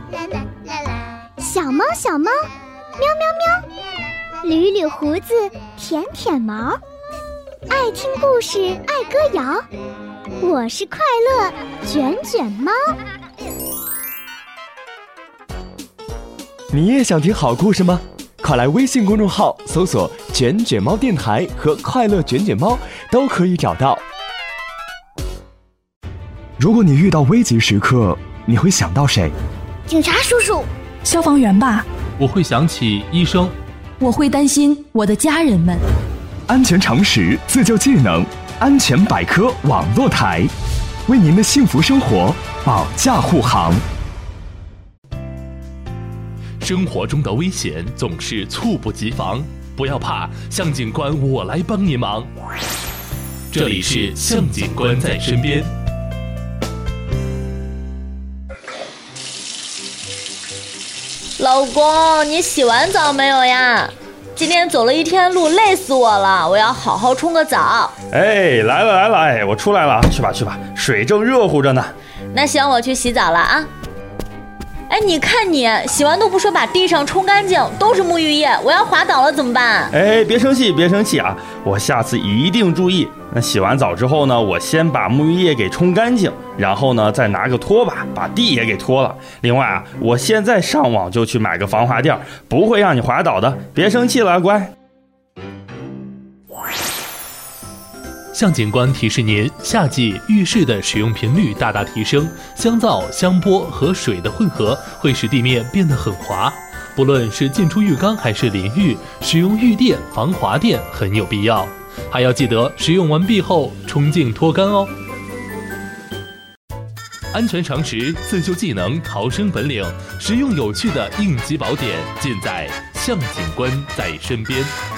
小猫小猫，喵喵喵，捋捋胡子，舔舔毛，爱听故事，爱歌谣，我是快乐卷卷猫。 你也想听好故事吗？快来微信公众号搜索卷卷猫电台和快乐卷卷猫，都可以找到。如果你遇到危急时刻，你会想到谁？ 警察叔叔， 消防员吧。 我会想起医生。 我会担心我的家人们。 安全常识，自救技能，安全百科网络台，为您的幸福生活保驾护航。 生活中的危险总是猝不及防，不要怕，向警官我来帮您忙。这里是向警官在身边。 老公，你洗完澡没有呀？今天走了一天路，累死我了，我要好好冲个澡。 哎，来了，我出来了，去吧，水正热乎着呢。 那行，我去洗澡了啊。哎，你看你洗完都不说把地上冲干净，都是沐浴液，我要滑倒了怎么办？ 哎，别生气啊，我下次一定注意。那洗完澡之后呢，我先把沐浴液给冲干净，然后呢再拿个拖把把地也给拖了。另外啊，我现在上网就去买个防滑垫，不会让你滑倒的，别生气了，乖。 向警官提示您，夏季浴室的使用频率大大提升，香皂、香波和水的混合会使地面变得很滑。不论是进出浴缸还是淋浴，使用浴垫、防滑垫很有必要。还要记得使用完毕后冲净脱干哦。安全常识、自救技能、逃生本领，实用有趣的应急宝典，尽在向警官在身边。